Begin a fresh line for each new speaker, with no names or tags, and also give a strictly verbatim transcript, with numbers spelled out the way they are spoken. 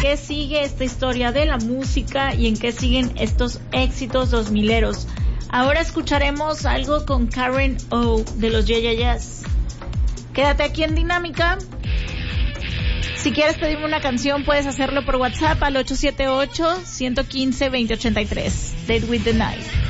qué sigue esta historia de la música y en qué siguen estos éxitos dos mileros. Ahora escucharemos algo con Karen O de los Yeah Yeah Yeahs. Quédate aquí en Dinámica. Si quieres pedirme una canción, puedes hacerlo por WhatsApp al ocho siete ocho, uno uno cinco, dos cero dos ocho tres. Date with the Night.